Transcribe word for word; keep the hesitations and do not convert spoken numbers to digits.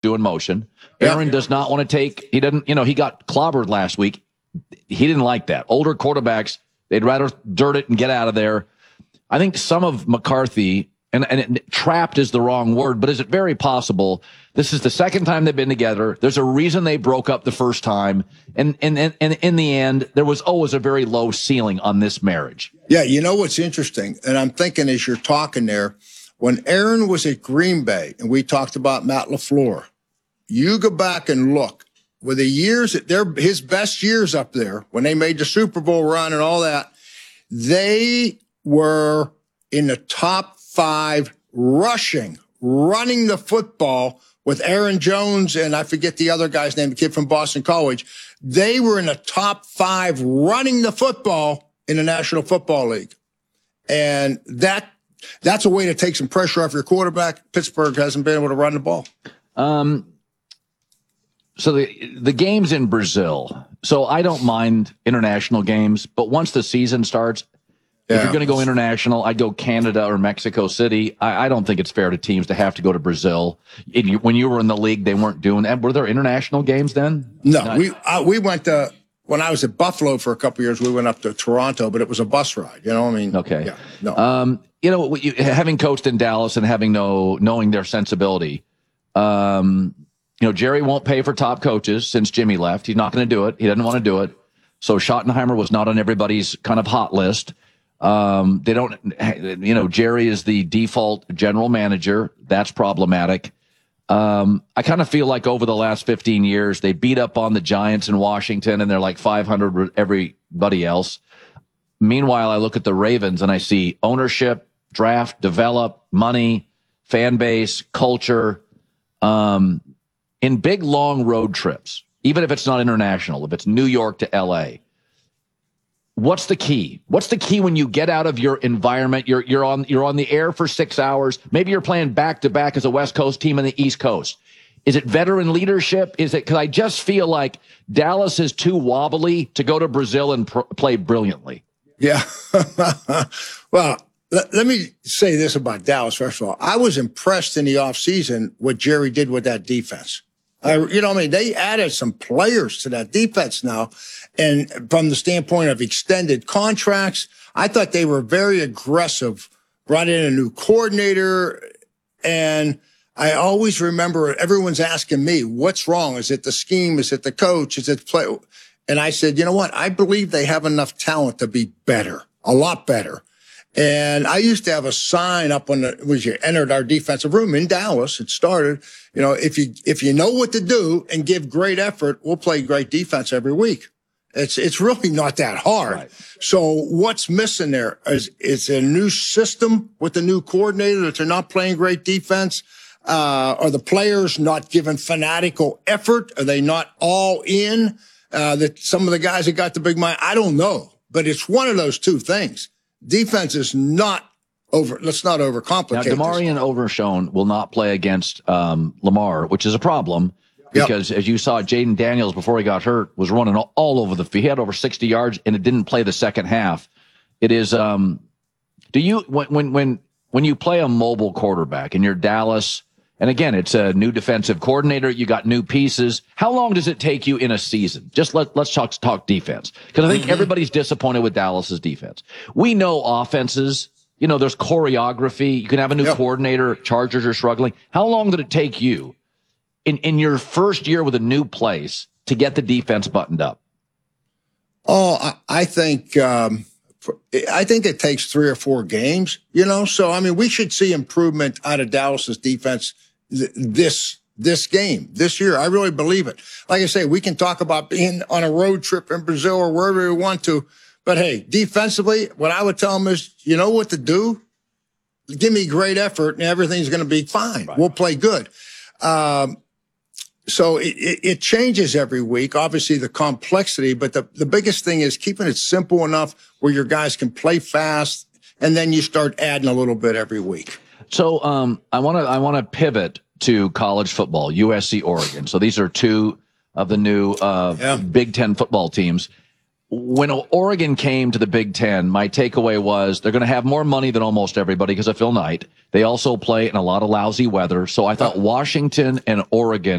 doing motion. Aaron yeah. does not want to take, he doesn't, you know, he got clobbered last week. He didn't like that. Older quarterbacks, they'd rather dirt it and get out of there. I think some of McCarthy, and, and it, trapped is the wrong word, but is it very possible this is the second time they've been together? There's a reason they broke up the first time. And, and, and, and in the end, there was always a very low ceiling on this marriage. Yeah, you know what's interesting? And I'm thinking as you're talking there, when Aaron was at Green Bay and we talked about Matt LaFleur, you go back and look with the years that they're his best years up there when they made the Super Bowl run and all that, they were in the top five rushing, running the football with Aaron Jones and I forget the other guy's name, the kid from Boston College. They were in the top five running the football in the National Football League. And that that's a way to take some pressure off your quarterback. Pittsburgh hasn't been able to run the ball. Um, so the the games in Brazil. So I don't mind international games, but once the season starts, yeah. if you're going to go international, I'd go Canada or Mexico City. I, I don't think it's fair to teams to have to go to Brazil. It, when you were in the league, they weren't doing that. Were there international games then? No, Not, we uh, we went to. When I was at Buffalo for a couple of years, we went up to Toronto, but it was a bus ride. You know, I mean, okay, yeah, no. Um, you know, you, having coached in Dallas and having no knowing their sensibility, um, you know, Jerry won't pay for top coaches since Jimmy left. He's not going to do it. He doesn't want to do it. So Schottenheimer was not on everybody's kind of hot list. Um, they don't, you know, Jerry is the default general manager. That's problematic. Um, I kind of feel like over the last fifteen years, they beat up on the Giants in Washington and they're like five hundred with everybody else. Meanwhile, I look at the Ravens and I see ownership, draft, develop, money, fan base, culture, um, in big, long road trips, even if it's not international, if it's New York to L A. What's the key? What's the key when you get out of your environment? You're you're on you're on the air for six hours. Maybe you're playing back to back as a West Coast team and the East Coast. Is it veteran leadership? Is it because I just feel like Dallas is too wobbly to go to Brazil and pr- play brilliantly? Yeah. Well, let, let me say this about Dallas. First of all, I was impressed in the offseason what Jerry did with that defense. I, you know, I mean, they added some players to that defense now. And from the standpoint of extended contracts, I thought they were very aggressive, brought in a new coordinator. And I always remember everyone's asking me, what's wrong? Is it the scheme? Is it the coach? Is it play? And I said, you know what? I believe they have enough talent to be better, a lot better. And I used to have a sign up on the, when you entered our defensive room in Dallas, it started, you know, if you, if you know what to do and give great effort, we'll play great defense every week. It's, it's really not that hard. Right. So what's missing there is, it's a new system with the new coordinator that they're not playing great defense. Uh, are the players not giving fanatical effort? Are they not all in? Uh, that some of the guys that got the big mind, I don't know, but it's one of those two things. Defense is not over. Let's not overcomplicate. Now, Demarion Overshown will not play against um, Lamar, which is a problem because, yep. as you saw, Jaden Daniels before he got hurt was running all, all over the field. He had over sixty yards, and it didn't play the second half. It is. Um, do you when when when when you play a mobile quarterback and you're Dallas? And again, it's a new defensive coordinator. You got new pieces. How long does it take you in a season? Just let, let's talk, talk defense. Because I think mm-hmm. everybody's disappointed with Dallas's defense. We know offenses, you know, there's choreography. You can have a new yep. coordinator. Chargers are struggling. How long did it take you in, in your first year with a new place to get the defense buttoned up? Oh, I, I think, um, I think it takes three or four games, you know? So, I mean, we should see improvement out of Dallas's defense this, this game, this year. I really believe it. Like I say, we can talk about being on a road trip in Brazil or wherever we want to, but hey, defensively, what I would tell them is, you know what to do? Give me great effort and everything's going to be fine. Right. We'll play good. Um, so it, it changes every week, obviously the complexity, but the, the biggest thing is keeping it simple enough where your guys can play fast and then you start adding a little bit every week. So, um, I want to, I want to pivot to college football, U S C, Oregon. So these are two of the new, uh, yeah. Big Ten football teams. When Oregon came to the Big Ten, my takeaway was they're going to have more money than almost everybody because of Phil Knight. They also play in a lot of lousy weather. So I thought Washington and Oregon